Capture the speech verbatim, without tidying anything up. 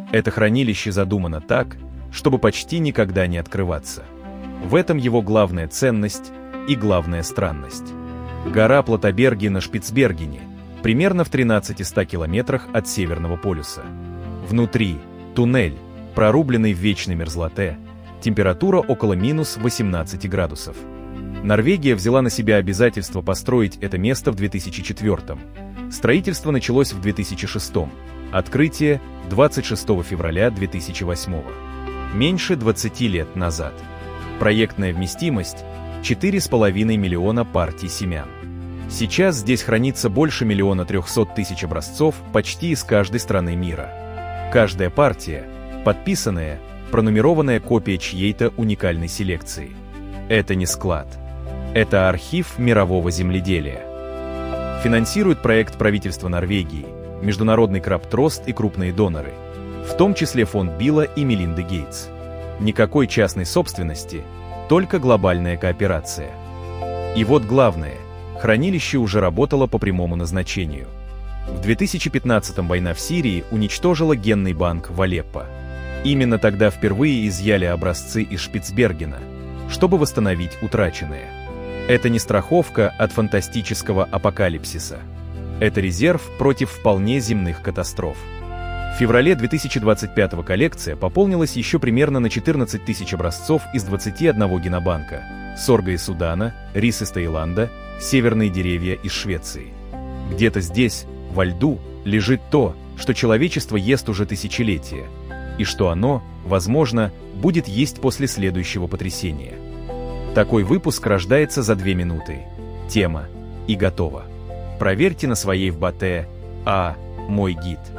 Это хранилище задумано так, чтобы почти никогда не открываться. В этом его главная ценность и главная странность. Гора Платаберги на Шпицбергене, примерно в тринадцати ста километрах от Северного полюса. Внутри – туннель, прорубленный в вечной мерзлоте, температура около минус восемнадцати градусов. Норвегия взяла на себя обязательство построить это место в две тысячи четвёртом. Строительство началось в две тысячи шестом. Открытие – двадцать шестого февраля две тысячи восьмого. Меньше двадцати лет назад. Проектная вместимость – четыре с половиной миллиона партий семян. Сейчас здесь хранится больше миллиона трехсот тысяч образцов почти из каждой страны мира. Каждая партия – подписанная, пронумерованная копия чьей-то уникальной селекции. Это не склад. Это архив мирового земледелия. Финансирует проект правительства Норвегии, Международный Крабтрост и крупные доноры, в том числе фонд Билла и Мелинды Гейтс. Никакой частной собственности, только глобальная кооперация. И вот главное, хранилище уже работало по прямому назначению. В две тысячи пятнадцатом война в Сирии уничтожила генный банк в Алеппо. Именно тогда впервые изъяли образцы из Шпицбергена, чтобы восстановить утраченное. Это не страховка от фантастического апокалипсиса. Это резерв против вполне земных катастроф. В феврале две тысячи двадцать пятого коллекция пополнилась еще примерно на четырнадцать тысяч образцов из двадцати одного генобанка: сорга из Судана, рис из Таиланда, северные деревья из Швеции. Где-то здесь, во льду, лежит то, что человечество ест уже тысячелетия, и что оно, возможно, будет есть после следующего потрясения. Такой выпуск рождается за две минуты. Тема и готово. Проверьте на своей ФБТ, а мой гид.